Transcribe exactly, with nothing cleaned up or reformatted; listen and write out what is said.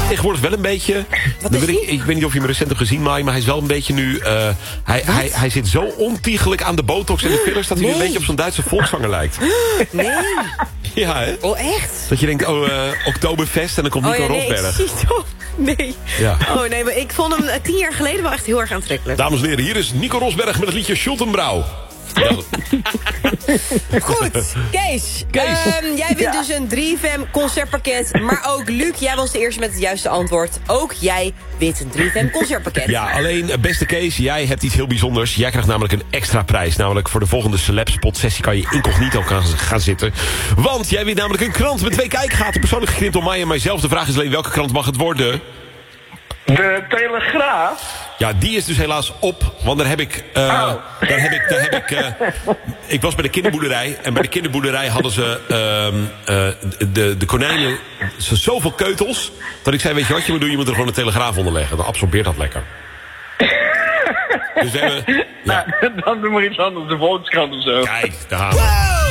tegenwoordig wel een beetje... Dan weet ik, ik weet niet of je hem recent hebt gezien, Mai, maar hij is wel een beetje nu... Uh, hij, hij, hij zit zo ontiegelijk aan de botox en de fillers... dat hij nee. nu een beetje op zo'n Duitse volkszanger lijkt. Nee. Ja, hè? Oh, echt? Dat je denkt, oh, uh, Oktoberfest en dan komt Nico oh, ja, nee, Rosberg. Ik zie toch. Nee. Ja. Oh nee, maar ik vond hem uh, tien jaar geleden wel echt heel erg aantrekkelijk. Dames en heren, hier is Nico Rosberg met het liedje Schultenbrouw. Ja. Goed, Kees. Kees. Um, jij wint ja. dus een drie F M concertpakket. Maar ook Luc, jij was de eerste met het juiste antwoord. Ook jij wint een drie F M concertpakket. Ja, alleen beste Kees, jij hebt iets heel bijzonders. Jij krijgt namelijk een extra prijs. Namelijk voor de volgende celeb-spot sessie kan je incognito gaan, gaan zitten. Want jij wint namelijk een krant met twee kijkgaten. Persoonlijk geknipt door mij en mijzelf. De vraag is alleen, welke krant mag het worden? De Telegraaf? Ja, die is dus helaas op. Want daar heb ik... Uh, oh. Daar heb ik... Daar heb ik uh, ik was bij de kinderboerderij. En bij de kinderboerderij hadden ze... Uh, uh, de, de konijnen... Zoveel keutels. Dat ik zei, weet je wat je moet doen? Je moet er gewoon een Telegraaf onder leggen. Dan absorbeert dat lekker. Dus we hebben... Ja. Nou, dan doen we iets anders. De Volkskrant of zo. Kijk, daar gaan we. Wow.